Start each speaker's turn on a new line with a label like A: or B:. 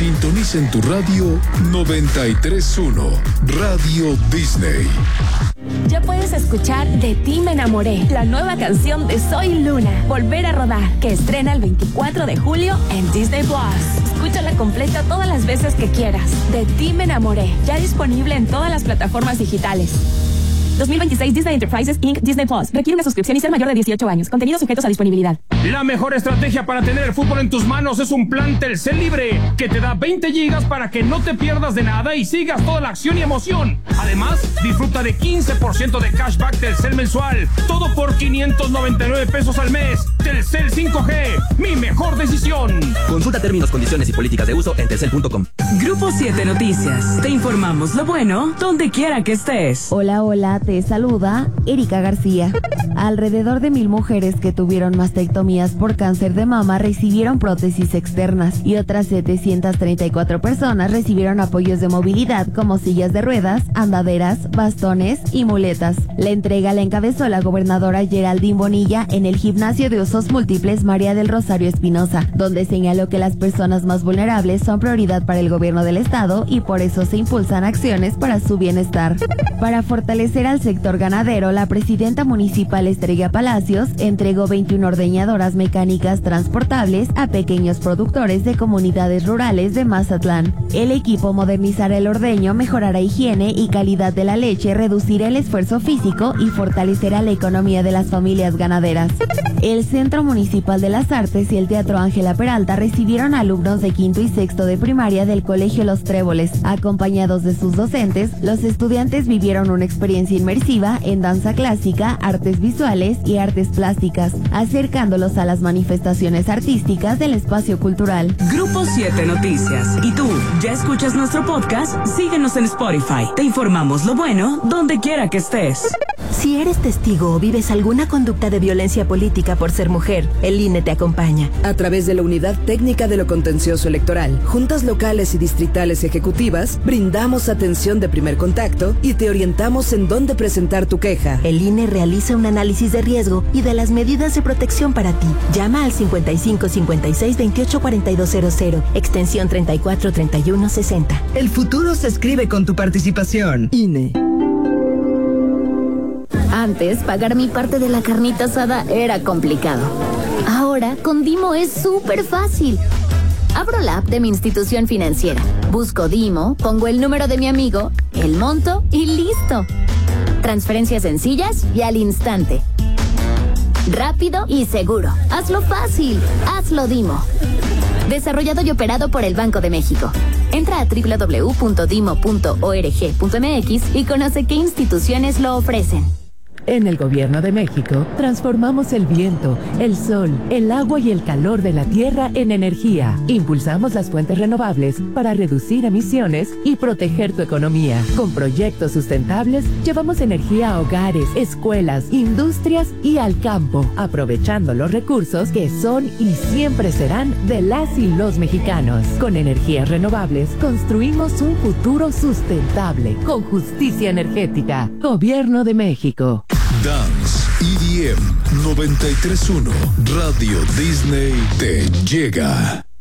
A: Sintoniza en tu radio 93.1, Radio Disney.
B: Ya puedes escuchar De Ti Me Enamoré, la nueva canción de Soy Luna, Volver a Rodar, que estrena el 24 de julio en Disney Plus. Escúchala completa todas las veces que quieras. De Ti Me Enamoré, ya disponible en todas las plataformas digitales. 2026 Disney Enterprises Inc. Disney Plus. Requiere una suscripción y ser mayor de 18 años. Contenidos sujetos a disponibilidad.
C: La mejor estrategia para tener el fútbol en tus manos es un plan Telcel Libre que te da 20 gigas para que no te pierdas de nada y sigas toda la acción y emoción. Además, disfruta de 15% de cashback Telcel mensual. Todo por 599 pesos al mes. Telcel 5G, mi mejor decisión.
D: Consulta términos, condiciones y políticas de uso en telcel.com.
E: Grupo 7 Noticias. Te informamos lo bueno donde quiera que estés.
F: Hola, hola, te saluda Erika García. Alrededor de 1,000 mujeres que tuvieron mastectomías por cáncer de mama recibieron prótesis externas y otras 734 personas recibieron apoyos de movilidad como sillas de ruedas, andaderas, bastones y muletas. La entrega la encabezó la gobernadora Geraldine Bonilla en el Gimnasio de Usos Múltiples María del Rosario Espinosa, donde señaló que las personas más vulnerables son prioridad para el gobierno del estado y por eso se impulsan acciones para su bienestar. Para fortalecer al sector ganadero, la presidenta municipal Estrella Palacios entregó 21 ordeñadoras mecánicas transportables a pequeños productores de comunidades rurales de Mazatlán. El equipo modernizará el ordeño, mejorará higiene y calidad de la leche, reducirá el esfuerzo físico y fortalecerá la economía de las familias ganaderas. El Centro Municipal de las Artes y el Teatro Ángela Peralta recibieron alumnos de quinto y sexto de primaria del Colegio Los Tréboles. Acompañados de sus docentes, los estudiantes vivieron una experiencia inmersiva en danza clásica, artes visuales y artes plásticas, acercándolos a las manifestaciones artísticas del espacio cultural.
E: Grupo 7 Noticias. ¿Y tú, ya escuchas nuestro podcast? Síguenos en Spotify. Te informamos lo bueno donde quiera que estés.
G: Si eres testigo o vives alguna conducta de violencia política por ser mujer, el INE te acompaña.
H: A través de la Unidad Técnica de lo Contencioso Electoral, juntas locales y distritales ejecutivas, brindamos atención de primer contacto y te orientamos en dónde presentar tu queja.
G: El INE realiza un análisis de riesgo y de las medidas de protección para ti. Llama al 55 56 28 4200, extensión 34 31 60.
I: El futuro se escribe con tu participación. INE.
J: Antes, pagar mi parte de la carnita asada era complicado. Ahora, con Dimo es súper fácil. Abro la app de mi institución financiera, busco Dimo, pongo el número de mi amigo, el monto y listo. Transferencias sencillas y al instante. Rápido y seguro. Hazlo fácil. Hazlo Dimo. Desarrollado y operado por el Banco de México. Entra a www.dimo.org.mx y conoce qué instituciones lo ofrecen.
K: En el Gobierno de México, transformamos el viento, el sol, el agua y el calor de la tierra en energía. Impulsamos las fuentes renovables para reducir emisiones y proteger tu economía. Con proyectos sustentables, llevamos energía a hogares, escuelas, industrias y al campo, aprovechando los recursos que son y siempre serán de las y los mexicanos. Con energías renovables, construimos un futuro sustentable, con justicia energética. Gobierno de México.
A: Dance EDM 93.1 Radio Disney te llega.